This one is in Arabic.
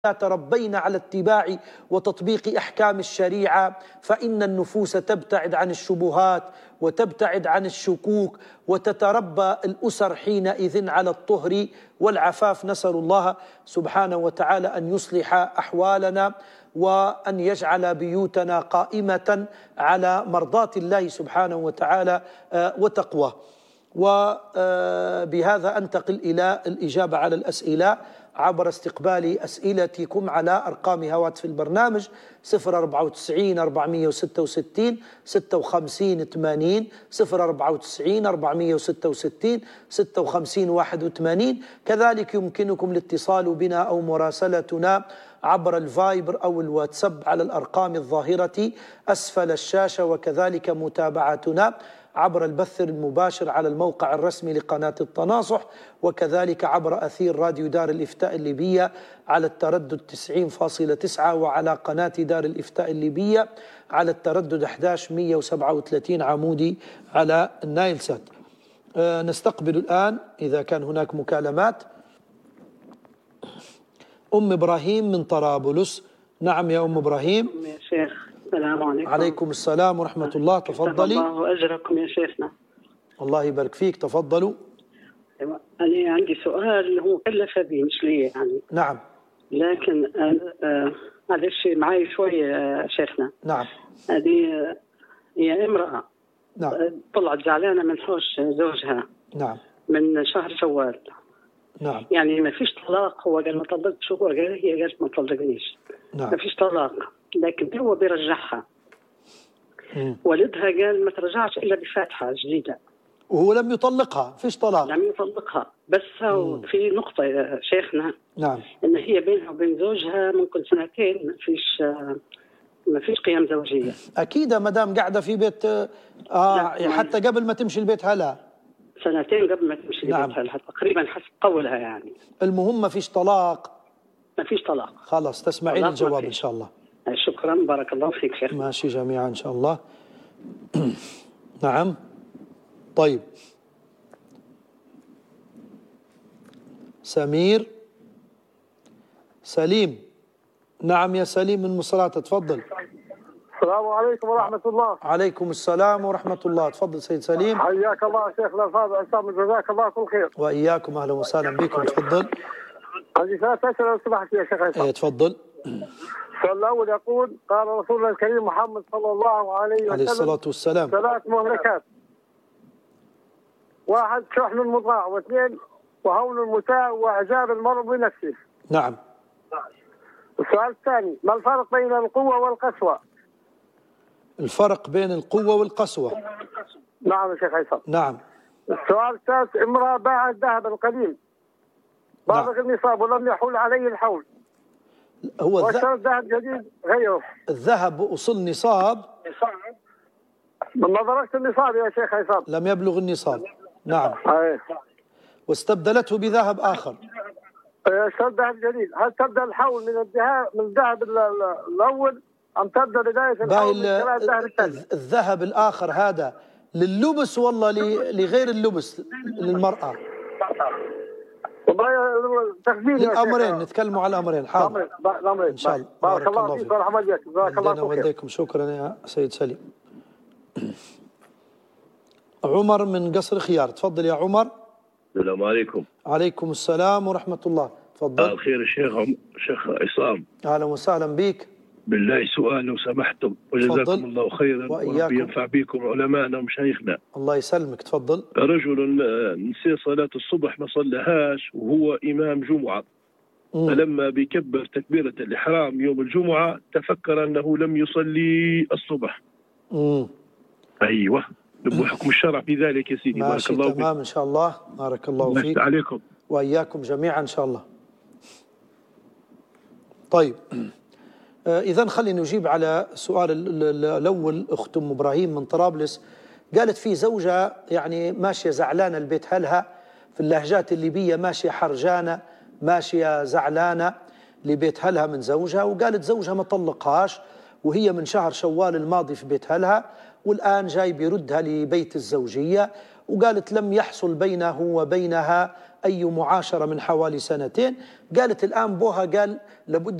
تربينا على اتباع وتطبيق أحكام الشريعة، فإن النفوس تبتعد عن الشبهات وتبتعد عن الشكوك، وتتربى الأسر حينئذ على الطهر والعفاف. نسأل الله سبحانه وتعالى أن يصلح أحوالنا وأن يجعل بيوتنا قائمة على مرضاة الله سبحانه وتعالى وتقواه. وبهذا أنتقل إلى الإجابة على الأسئلة عبر استقبال أسئلتكم على أرقام هواتف البرنامج 094 466 56 80 094 466 56 81. كذلك يمكنكم الاتصال بنا أو مراسلتنا عبر الفايبر أو الواتساب على الأرقام الظاهرة أسفل الشاشة، وكذلك متابعتنا عبر البث المباشر على الموقع الرسمي لقناة التناصح، وكذلك عبر أثير راديو دار الإفتاء الليبية على التردد 90.9، وعلى قناة دار الإفتاء الليبية على التردد 11137 عمودي على النايل سات. نستقبل الآن إذا كان هناك مكالمات. أم إبراهيم من طرابلس. نعم يا أم إبراهيم. يا شيخ السلام عليكم. عليكم السلام ورحمة الله. تفضلي. الله أجركم يا شيخنا. الله يبارك فيك. تفضلوا. أنا عندي سؤال هو مكلفة به مش لي يعني. نعم. لكن هذا الشيء معي شوية شيخنا. نعم. هذه هي امرأة. نعم. طلعت زعلانة من حوش زوجها. نعم. من شهر شوال. نعم. يعني ما فيش طلاق، هو قال ما طلقتش، هو قال هي قالت ما طلقنيش. نعم. ما فيش طلاق، لكن هو بيرجعها. والدها قال ما ترجعش إلا بفاتحة جديدة، وهو لم يطلقها. فيش طلاق. لم يطلقها. بس في نقطة يا شيخنا. نعم. إن هي بينها وبين زوجها ممكن سنتين ما فيش قيام زوجية. أكيد ما دام قاعدة في بيت حتى قبل ما تمشي البيت هلا. سنتين قبل ما تمشي البيت هلا تقريبا حسب قولها يعني. المهم ما فيش طلاق. ما فيش طلاق. خلاص تسمعين الجواب إن شاء الله. شكرا بارك الله فيك شيخ. ماشي جميعا إن شاء الله. نعم. طيب سليم. نعم يا سليم من مصراتة. تفضل. السلام عليكم ورحمة الله. عليكم السلام ورحمة الله. تفضل سيد سليم. حياك الله شيخنا الفاضل عصام، جزاك الله كل خير. وإياكم أهلا وسهلا بكم. تفضل. عندي ثلاث أسئلة لو سمحت يا شيخ عصام. تفضل. السؤال الأول يقول قال رسولنا الكريم محمد صلى الله عليه وسلم عليه الصلاة والسلام 3 مهلكات: 1 شحن المطاع، و2 وهون المتاع، وإعجاب المرء بنفسه. نعم. السؤال الثاني: ما الفرق بين القوة والقسوة؟ الفرق بين القوة والقسوة. نعم يا شيخ عصام. نعم. السؤال الثالث: امرأة باعت ذهبا قديم بالغ النصاب ولم يحول عليه الحول، هو الذهب جديد غيره. الذهب وصل نصاب ما بلغت النصاب يا شيخ عصام. لم يبلغ النصاب. نعم. واستبدلته بذهب آخر. اشترى ذهب جديد. هل تبدأ الحول من الذهب الأول أم تبدأ بداية الحول من الذهب الثاني؟ الذهب الآخر هذا لللبس والله لغير اللبس للمرأة؟ الأمرين. نتكلموا على الأمرين. حاضر إن شاء الله. بارك الله فيك ورحمة الله. جزاك الله خير. شكرا يا سيد سليم. عمر من قصر خيار. تفضل يا عمر. السلام عليكم. عليكم السلام ورحمة الله. تفضل. الخير شيخ عصام. أهلا وسهلا بك. بالله سؤال لو سمحتم، وجزاكم الله خيرا وربي ينفع بكم علماءنا ومشايخنا. الله يسلمك. تفضل. رجل نسي صلاة الصبح ما صلىهاش وهو إمام جمعة، فلما بيكبر تكبيرة الإحرام يوم الجمعة تفكر أنه لم يصلي الصبح. أيوه، حكم الشرع في ذلك يا سيدي. بارك الله فيك. تمام إن شاء الله. بارك الله فيك. عليكم وإياكم جميعا إن شاء الله. طيب إذن خلينا نجيب على سؤال الأول. أخت أم إبراهيم من طرابلس قالت في زوجة يعني ماشية زعلانة البيت هلها، في اللهجات الليبية ماشية حرجانة، ماشية زعلانة لبيت هلها من زوجها، وقالت زوجها ما طلقهاش وهي من شهر شوال الماضي في بيت هلها، والآن جاي بيردها لبيت الزوجية، وقالت لم يحصل بينه وبينها أي معاشرة من حوالي سنتين. قالت الآن بوها قال لابد